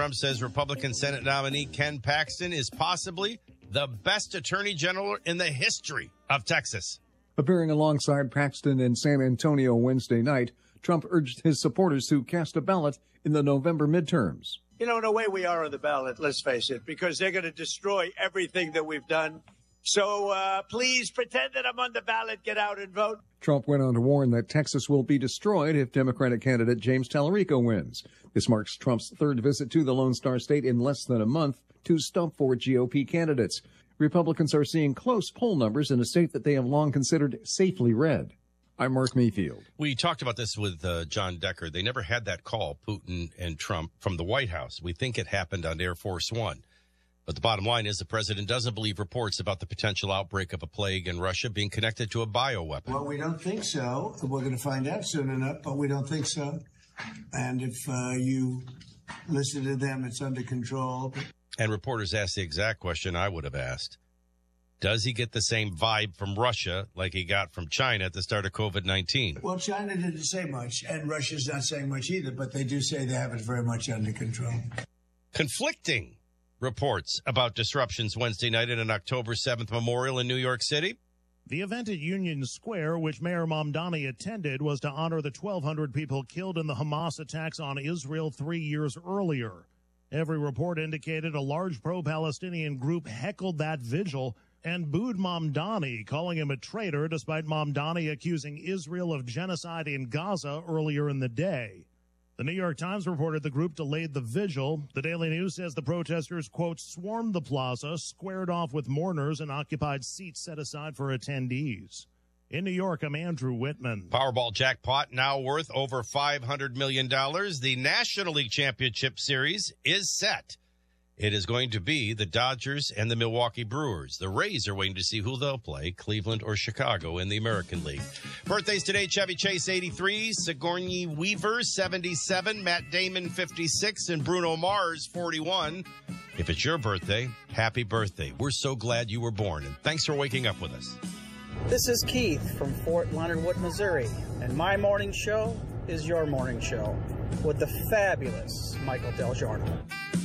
Trump says Republican Senate nominee Ken Paxton is possibly the best attorney general in the history of Texas. Appearing alongside Paxton in San Antonio Wednesday night, Trump urged his supporters to cast a ballot in the November midterms. You know, in a way, we are on the ballot, let's face it, because they're going to destroy everything that we've done. So please pretend that I'm on the ballot. Get out and vote. Trump went on to warn that Texas will be destroyed if Democratic candidate James Tallarico wins. This marks Trump's third visit to the Lone Star State in less than a month to stump for GOP candidates. Republicans are seeing close poll numbers in a state that they have long considered safely red. I'm Mark Mayfield. We talked about this with John Decker. They never had that call, Putin and Trump, from the White House. We think it happened on Air Force One. But the bottom line is the president doesn't believe reports about the potential outbreak of a plague in Russia being connected to a bioweapon. Well, we don't think so. We're going to find out soon enough, but we don't think so. And if you listen to them, it's under control. And reporters asked the exact question I would have asked. Does he get the same vibe from Russia like he got from China at the start of COVID-19? Well, China didn't say much, and Russia's not saying much either, but they do say they have it very much under control. Conflicting reports about disruptions Wednesday night at an October 7th memorial in New York City. The event at Union Square, which Mayor Mamdani attended, was to honor the 1,200 people killed in the Hamas attacks on Israel 3 years earlier. Every report indicated a large pro-Palestinian group heckled that vigil and booed Mamdani, calling him a traitor, despite Mamdani accusing Israel of genocide in Gaza earlier in the day. The New York Times reported the group delayed the vigil. The Daily News says the protesters, quote, swarmed the plaza, squared off with mourners, and occupied seats set aside for attendees. In New York, I'm Andrew Whitman. Powerball jackpot now worth over $500 million. The National League Championship Series is set. It is going to be the Dodgers and the Milwaukee Brewers. The Rays are waiting to see who they'll play, Cleveland or Chicago in the American League. Birthdays today, Chevy Chase, 83, Sigourney Weaver, 77, Matt Damon, 56, and Bruno Mars, 41. If it's your birthday, happy birthday. We're so glad you were born, and thanks for waking up with us. This is Keith from Fort Leonard Wood, Missouri, and my morning show is your morning show with the fabulous Michael Del Giorno.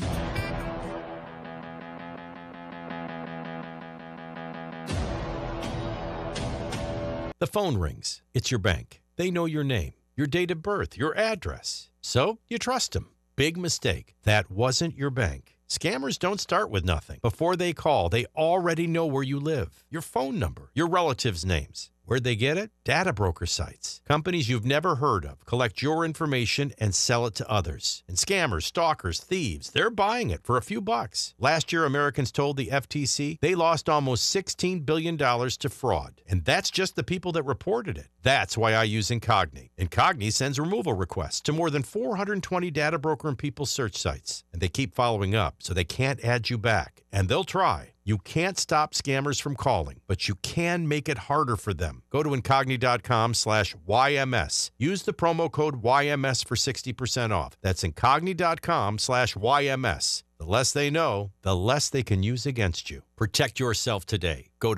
The phone rings. It's your bank. They know your name, your date of birth, your address. So you trust them. Big mistake. That wasn't your bank. Scammers don't start with nothing. Before they call, they already know where you live, your phone number, your relatives' names. Where'd they get it? Data broker sites. Companies you've never heard of collect your information and sell it to others. And scammers, stalkers, thieves, they're buying it for a few bucks. Last year, Americans told the FTC they lost almost $16 billion to fraud. And that's just the people that reported it. That's why I use Incogni. Incogni sends removal requests to more than 420 data broker and people search sites. And they keep following up, so they can't add you back. And they'll try. You can't stop scammers from calling, but you can make it harder for them. Go to Incogni.com/YMS. Use the promo code YMS for 60% off. That's Incogni.com/YMS. The less they know, the less they can use against you. Protect yourself today. Go to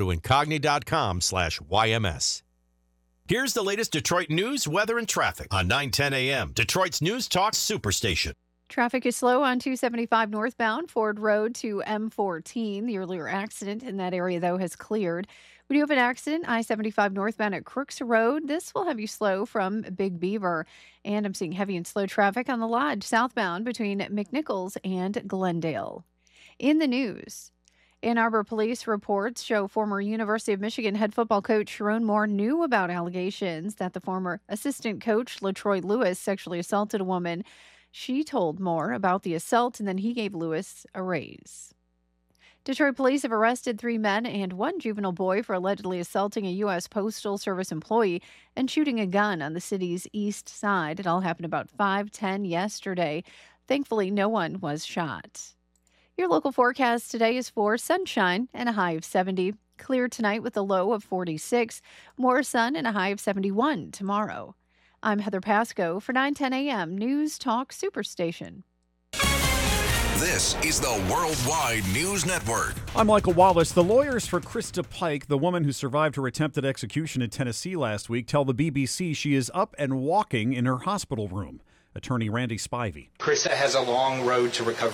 Incogni.com/YMS. Here's the latest Detroit news, weather, and traffic on 9:10 a.m. Detroit's News Talk Superstation. Traffic is slow on 275 northbound, Ford Road to M14. The earlier accident in that area, though, has cleared. We do have an accident, I-75 northbound at Crooks Road. This will have you slow from Big Beaver. And I'm seeing heavy and slow traffic on the Lodge southbound between McNichols and Glendale. In the news, Ann Arbor police reports show former University of Michigan head football coach Sharon Moore knew about allegations that the former assistant coach, LaTroy Lewis, sexually assaulted a woman. She told Moore about the assault, and then he gave Lewis a raise. Detroit police have arrested 3 men and 1 juvenile boy for allegedly assaulting a U.S. Postal Service employee and shooting a gun on the city's east side. It all happened about 5:10 yesterday. Thankfully, no one was shot. Your local forecast today is for sunshine and a high of 70. Clear tonight with a low of 46. More sun and a high of 71 tomorrow. I'm Heather Pasco for 9:10 a.m. News Talk Superstation. This is the Worldwide News Network. I'm Michael Wallace. The lawyers for Krista Pike, the woman who survived her attempted execution in Tennessee last week, tell the BBC she is up and walking in her hospital room. Attorney Randy Spivey. Krista has a long road to recovery.